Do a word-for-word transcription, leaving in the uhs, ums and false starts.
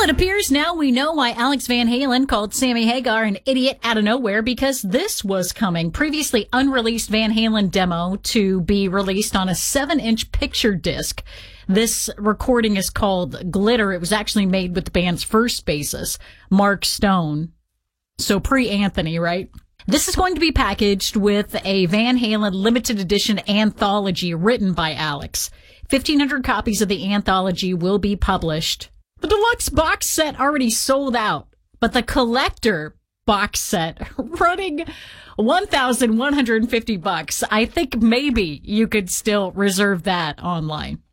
It appears now we know why Alex Van Halen called Sammy Hagar an idiot out of nowhere, because this was coming. Previously unreleased Van Halen demo to be released on a seven-inch picture disc. This recording is called Glitter. It was actually made with the band's first bassist, Mark Stone. So pre-Anthony, right? This is going to be packaged with a Van Halen limited edition anthology written by Alex. fifteen hundred copies of the anthology will be published. The deluxe box set already sold out, but the collector box set running one thousand one hundred fifty bucks. I think maybe you could still reserve that online.